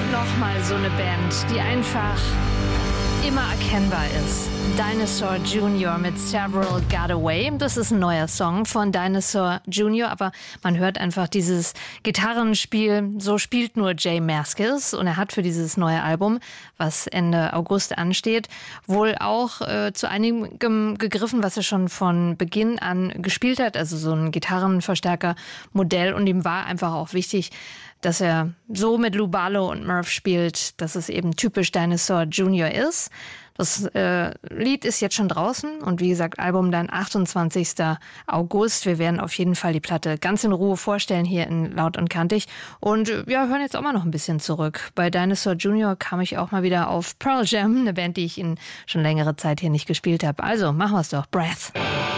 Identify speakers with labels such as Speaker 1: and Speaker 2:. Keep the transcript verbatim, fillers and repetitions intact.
Speaker 1: Nochmal so eine Band, die einfach immer erkennbar ist. Dinosaur Junior mit Several Got Away. Das ist ein neuer Song von Dinosaur Junior, aber man hört einfach dieses Gitarrenspiel. So spielt nur J Mascis und er hat für dieses neue Album, was Ende August ansteht, wohl auch äh, zu einigem gegriffen, was er schon von Beginn an gespielt hat. Also so ein Gitarrenverstärker-Modell und ihm war einfach auch wichtig, dass er so mit Lou Barlow und Murph spielt, dass es eben typisch Dinosaur Junior ist. Das äh, Lied ist jetzt schon draußen und wie gesagt, Album dann achtundzwanzigsten August. Wir werden auf jeden Fall die Platte ganz in Ruhe vorstellen hier in Laut und Kantig. Und äh, ja, hören jetzt auch mal noch ein bisschen zurück. Bei Dinosaur Junior kam ich auch mal wieder auf Pearl Jam, eine Band, die ich in schon längere Zeit hier nicht gespielt habe. Also, machen wir es doch. Breath.